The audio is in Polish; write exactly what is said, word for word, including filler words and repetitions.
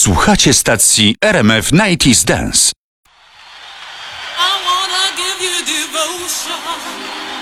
Słuchacie stacji R M F dziewięćdziesiąt Dance. I wanna give you devotion.